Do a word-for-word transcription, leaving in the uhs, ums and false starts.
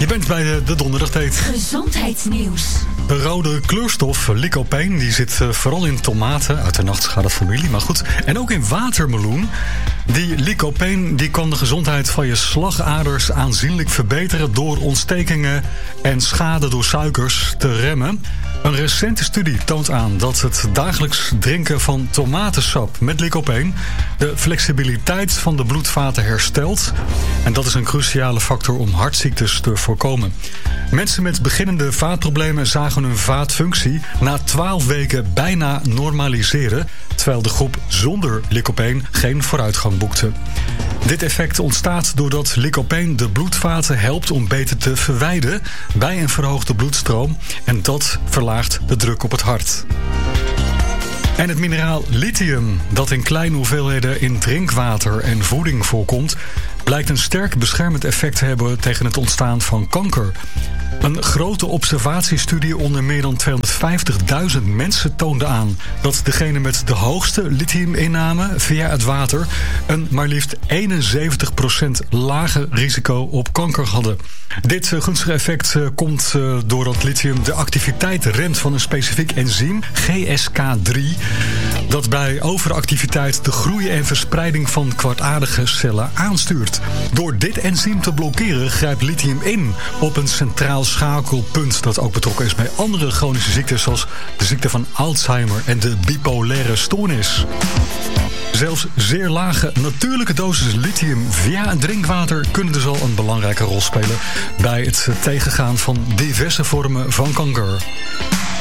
bent bij de, de donderdagdate. Gezondheidsnieuws. De rode kleurstof lycopene die zit uh, vooral in tomaten, uit de nachtschadenfamilie, maar goed. En ook in watermeloen. Die lycopene die kan de gezondheid van je slagaders aanzienlijk verbeteren door ontstekingen en schade door suikers te remmen. Een recente studie toont aan dat het dagelijks drinken van tomatensap met lycopene de flexibiliteit van de bloedvaten herstelt. En dat is een cruciale factor om hartziektes te voorkomen. Mensen met beginnende vaatproblemen zagen hun vaatfunctie na twaalf weken bijna normaliseren, terwijl de groep zonder lycopene geen vooruitgang boekte. Dit effect ontstaat doordat lycopene de bloedvaten helpt om beter te verwijden bij een verhoogde bloedstroom en dat verlaagt de druk op het hart. En het mineraal lithium, dat in kleine hoeveelheden in drinkwater en voeding voorkomt, blijkt een sterk beschermend effect te hebben tegen het ontstaan van kanker. Een grote observatiestudie onder meer dan tweehonderdvijftigduizend mensen toonde aan dat degenen met de hoogste lithiuminname via het water een maar liefst eenenzeventig procent lager risico op kanker hadden. Dit uh, gunstige effect uh, komt uh, doordat lithium de activiteit remt van een specifiek enzym, G S K drie, dat bij overactiviteit de groei en verspreiding van kwaadaardige cellen aanstuurt. Door dit enzym te blokkeren grijpt lithium in op een centraal schakelpunt dat ook betrokken is bij andere chronische ziektes zoals de ziekte van Alzheimer en de bipolaire stoornis. Zelfs zeer lage natuurlijke doses lithium via het drinkwater kunnen dus al een belangrijke rol spelen bij het tegengaan van diverse vormen van kanker.